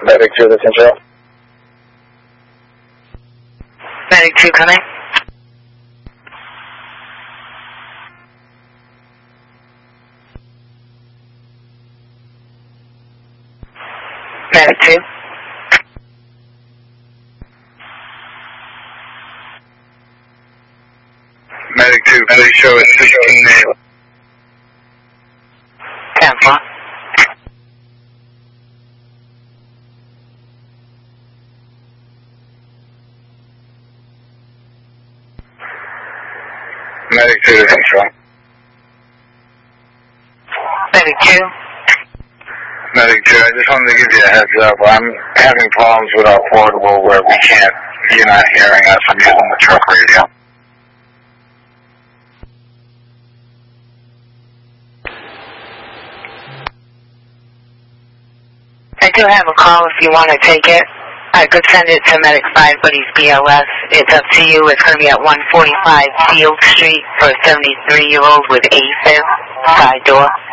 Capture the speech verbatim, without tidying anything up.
Medic two, this is Joe. Medic two coming. Medic two. Medic two, please show us sixteen A. Tampa. Medic two, this is Joe. Medic two. Medic two, I just wanted to give you a heads up. I'm having problems with our portable where we can't, you're not hearing us. I'm using the truck radio. I do have a call if you want to take it. I could send it to Medic five, but he's B L S. It's up to you. It's going to be at one forty-five Field Street for a seventy-three-year-old with AFib, side door.